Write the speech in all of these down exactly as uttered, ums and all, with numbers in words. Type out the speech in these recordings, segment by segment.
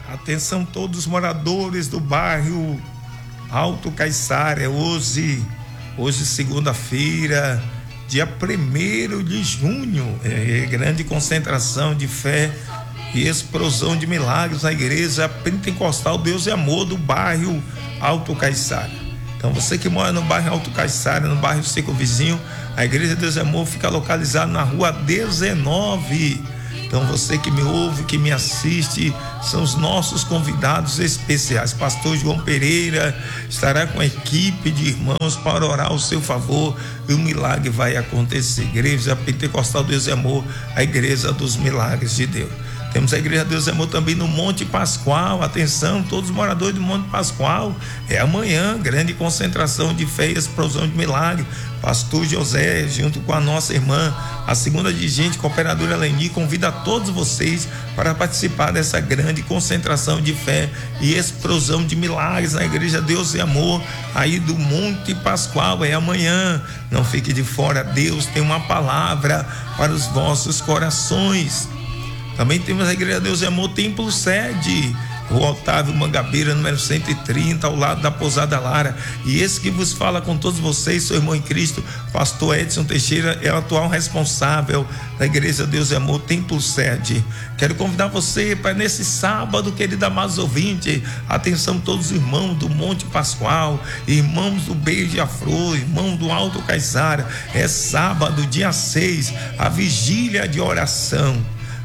Atenção todos os moradores do bairro Alto Caiçara, hoje, hoje segunda-feira, dia primeiro de junho, é grande concentração de fé e explosão de milagres na igreja pentecostal Deus e Amor do bairro Alto Caiçara. Então você que mora no bairro Alto Caiçara, no bairro Seco Vizinho, a igreja Deus e Amor fica localizada na rua dezenove. Então você que me ouve, que me assiste, são os nossos convidados especiais. Pastor João Pereira estará com a equipe de irmãos para orar ao seu favor e o milagre vai acontecer. Igreja Pentecostal Deus e Amor, a igreja dos milagres de Deus. Temos a igreja Deus e Amor também no Monte Pascoal. Atenção, todos os moradores do Monte Pascoal, é amanhã, grande concentração de fé e explosão de milagre. Pastor José, junto com a nossa irmã, a segunda dirigente, cooperadora Leni, convida a todos vocês para participar dessa grande concentração de fé e explosão de milagres na igreja Deus e Amor, aí do Monte Pascoal. É amanhã, não fique de fora. Deus tem uma palavra para os vossos corações. Também temos a igreja Deus e Amor Templo Sede, o Otávio Mangabeira, número cento e trinta, ao lado da Pousada Lara. E esse que vos fala com todos vocês, seu irmão em Cristo, pastor Edson Teixeira, é o atual responsável da igreja Deus e Amor Templo Sede. Quero convidar você para nesse sábado, querido amados ouvintes, atenção todos os irmãos do Monte Pascoal, irmãos do Beija-Flor, irmãos do Alto Caiçara. É sábado, dia seis, a vigília de oração.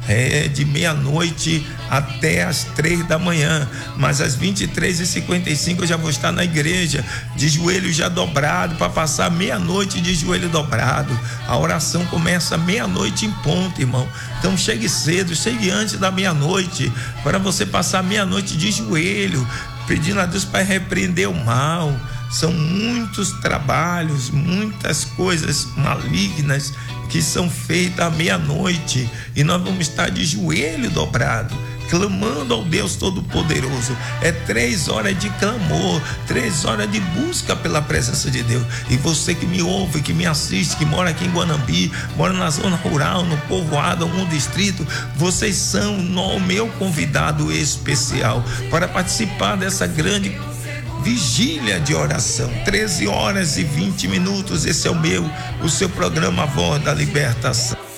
É de meia-noite até as três da manhã, mas às vinte e três e cinquenta e cinco eu já vou estar na igreja, de joelho já dobrado, para passar meia-noite de joelho dobrado. A oração começa meia-noite em ponto, irmão. Então chegue cedo, chegue antes da meia-noite, para você passar meia-noite de joelho, pedindo a Deus para repreender o mal. São muitos trabalhos, muitas coisas malignas que são feitas à meia-noite, e nós vamos estar de joelho dobrado, clamando ao Deus Todo-Poderoso. É três horas de clamor, três horas de busca pela presença de Deus. E você que me ouve, que me assiste, que mora aqui em Guanambi, mora na zona rural, no povoado, algum distrito, vocês são o meu convidado especial para participar dessa grande vigília de oração. Treze horas e vinte minutos, esse é o meu, o seu programa Voz da Libertação.